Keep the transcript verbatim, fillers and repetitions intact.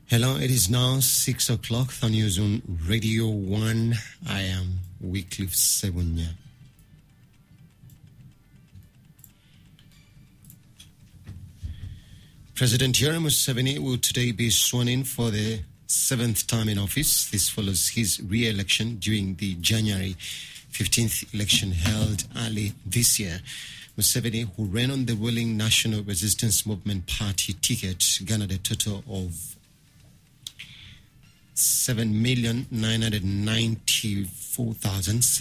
Hello, it is now six o'clock on News on Radio one. I am Wycliffe Sebunya. President Yoweri Museveni will today be sworn in for the seventh time in office. This follows his re-election during the January fifteenth election held early this year. Museveni, who ran on the ruling National Resistance Movement Party ticket, garnered a total of seven million nine hundred ninety-four thousand